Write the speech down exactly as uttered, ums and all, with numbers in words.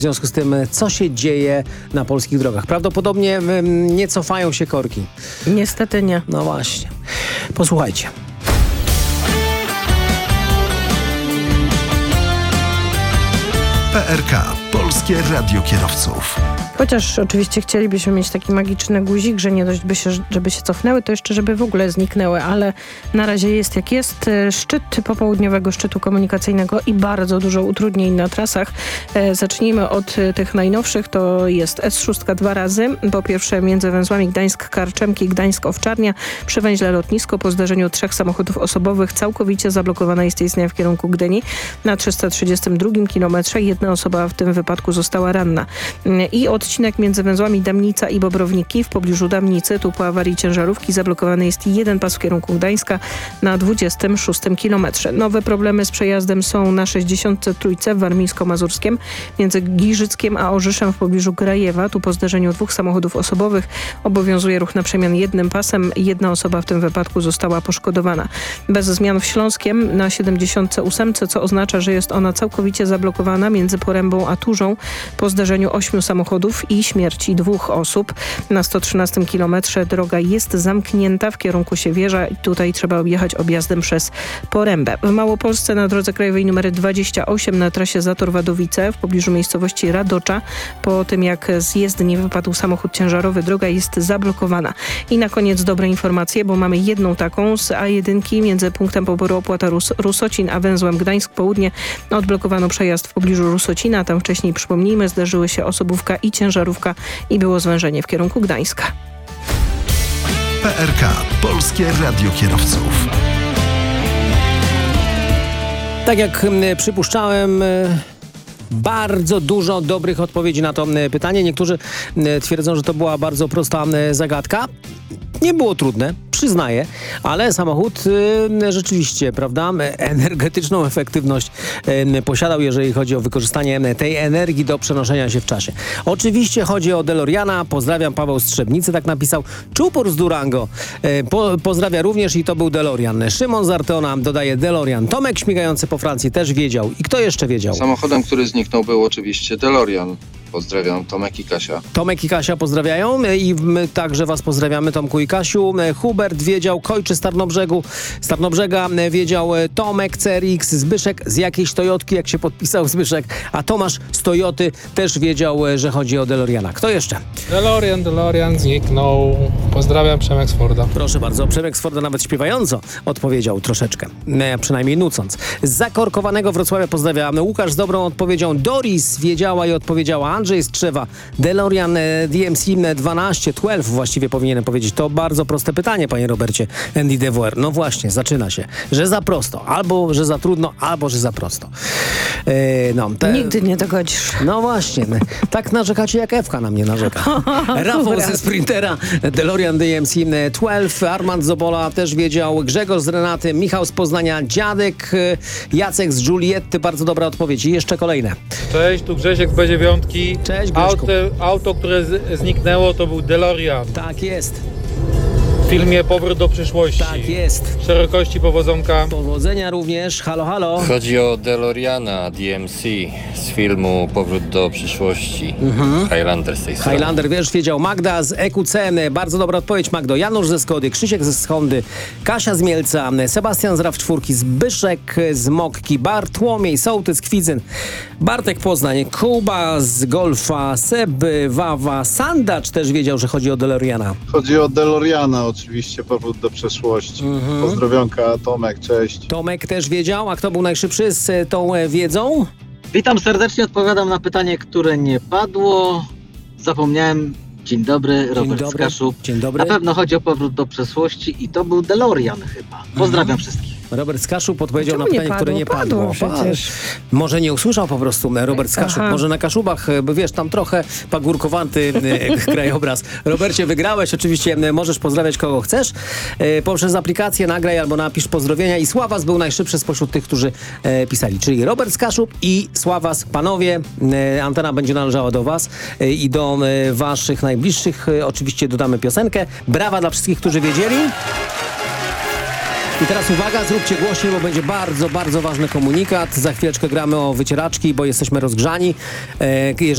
W związku z tym, co się dzieje na polskich drogach? Prawdopodobnie ym, nie cofają się korki. Niestety nie. No właśnie. Posłuchajcie. P R K. Polskie Radio Kierowców. Chociaż oczywiście chcielibyśmy mieć taki magiczny guzik, że nie dość by się, żeby się cofnęły, to jeszcze żeby w ogóle zniknęły, ale na razie jest jak jest. Szczyt popołudniowego szczytu komunikacyjnego i bardzo dużo utrudnień na trasach. E, zacznijmy od tych najnowszych. To jest S sześć dwa razy. Po pierwsze między węzłami Gdańsk-Karczemki, Gdańsk-Owczarnia przy węźle Lotnisko po zdarzeniu trzech samochodów osobowych całkowicie zablokowana jest jezdnia w kierunku Gdyni. Na trzysta trzydziestym drugim kilometrze jedna osoba w tym wypadku została ranna. I odcinek między węzłami Damnica i Bobrowniki w pobliżu Damnicy. Tu po awarii ciężarówki zablokowany jest jeden pas w kierunku Gdańska na dwudziestym szóstym kilometrze. Nowe problemy z przejazdem są na sześćdziesiątce trzy w Warmińsko-Mazurskiem między Giżyckiem a Orzyszem w pobliżu Grajewa. Tu po zdarzeniu dwóch samochodów osobowych obowiązuje ruch na przemian jednym pasem. Jedna osoba w tym wypadku została poszkodowana. Bez zmian w Śląskiem na siedemdziesiątce ósemce, co oznacza, że jest ona całkowicie zablokowana między Porębą a Turzą po zdarzeniu ośmiu samochodów i śmierci dwóch osób. Na sto trzynastym kilometrze droga jest zamknięta w kierunku Siewierza i tutaj trzeba objechać objazdem przez Porębę. W Małopolsce na drodze krajowej nr dwadzieścia osiem na trasie Zator-Wadowice w pobliżu miejscowości Radocza po tym jak z jezdni wypadł samochód ciężarowy, droga jest zablokowana. I na koniec dobre informacje, bo mamy jedną taką z A jeden między punktem poboru opłat Rus- Rusocin a węzłem Gdańsk Południe odblokowano przejazd w pobliżu Rusocina. Tam wcześniej, przypomnijmy, zdarzyły się osobówka i ciężarówka i było zwężenie w kierunku Gdańska. P R K. Polskie Radio Kierowców. Tak jak y, przypuszczałem... Y Bardzo dużo dobrych odpowiedzi na to pytanie. Niektórzy twierdzą, że to była bardzo prosta zagadka. Nie było trudne, przyznaję, ale samochód y, rzeczywiście, prawda, energetyczną efektywność y, posiadał, jeżeli chodzi o wykorzystanie tej energii do przenoszenia się w czasie. Oczywiście chodzi o DeLoreana. Pozdrawiam, Paweł Strzebnicy tak napisał. Czupor z Durango y, po, pozdrawia również i to był DeLorean. Szymon z Arteona dodaje DeLorean. Tomek śmigający po Francji też wiedział. I kto jeszcze wiedział? Samochodem, który zniknął, był oczywiście DeLorean. Pozdrawiam, Tomek i Kasia. Tomek i Kasia pozdrawiają i my także was pozdrawiamy, Tomku i Kasiu. Hubert wiedział, Kojczy z Tarnobrzegu, z Tarnobrzega wiedział, Tomek, C R X, Zbyszek z jakiejś Toyotki, jak się podpisał Zbyszek, a Tomasz z Toyoty też wiedział, że chodzi o DeLoreana. Kto jeszcze? DeLorean, DeLorean zniknął. Pozdrawiam, Przemek z Forda. Proszę bardzo, Przemek z Forda nawet śpiewająco odpowiedział troszeczkę, nie, przynajmniej nucąc. Z zakorkowanego Wrocławia pozdrawiam. Łukasz z dobrą odpowiedzią. Doris wiedziała i odpowiedziała. Andrzej z Trzewa. DeLorean D M C dwanaście, dwanaście właściwie powinienem powiedzieć. To bardzo proste pytanie, panie Robercie. Andy Devoir. No właśnie, zaczyna się. Że za prosto. Albo, że za trudno, albo, że za prosto. Yy, no, te... Nigdy nie dogodzisz. No właśnie. Tak narzekacie, jak Ewka na mnie narzeka. Rafał ze Sprintera. DeLorean D M C dwanaście. Armand Zobola też wiedział. Grzegorz z Renaty. Michał z Poznania. Dziadek. Jacek z Julietty. Bardzo dobra odpowiedź. I jeszcze kolejne. Cześć, tu Grzesiek z B dziewięć. Cześć, Grzeszku. Auto, auto, które z, zniknęło, to był DeLorean. Tak jest. W filmie Powrót do przyszłości. Tak jest. Szerokości powodzonka. Powodzenia również. Halo, halo. Chodzi o DeLoreana D M C z filmu Powrót do przyszłości. Mhm. Highlander z tej strony. Highlander, wiesz, wiedział. Magda z E Q C. Bardzo dobra odpowiedź, Magdo. Janusz ze Skody, Krzysiek ze Schondy, Kasia z Mielca, Sebastian z RAW cztery, Zbyszek z Mokki, Bartłomiej, Sołtys, Kwidzyn, Bartek Poznań, Kuba z Golfa, Seb, Wawa, Sandacz też wiedział, że chodzi o DeLoreana. Chodzi o DeLoreana oczywiście, Powrót do przeszłości. Mhm. Pozdrowionka, Tomek, cześć. Tomek też wiedział, a kto był najszybszy z tą wiedzą? Witam serdecznie, odpowiadam na pytanie, które nie padło. Zapomniałem. Dzień dobry, Robert Dzień dobry. Skaszub. Dzień dobry. Na pewno chodzi o Powrót do przeszłości i to był DeLorean chyba. Pozdrawiam mhm. wszystkich. Robert Skaszub podpowiedział na Czemu nie pytanie, padło? które nie padło. Padło przecież. Może nie usłyszał po prostu Robert Skaszub. Aha. Może na Kaszubach, bo wiesz, tam trochę pagórkowaty krajobraz. Robercie, wygrałeś. Oczywiście możesz pozdrawiać kogo chcesz. E, poprzez aplikację nagraj albo napisz pozdrowienia i Sławas był najszybszy spośród tych, którzy e, pisali. Czyli Robert Skaszub i Sławas. Panowie, e, antena będzie należała do was e, i do e, waszych najbliższych. E, oczywiście dodamy piosenkę. Brawa dla wszystkich, którzy wiedzieli. I teraz uwaga, zróbcie głośniej, bo będzie bardzo, bardzo ważny komunikat. Za chwileczkę gramy o wycieraczki, bo jesteśmy rozgrzani. E, jeżeli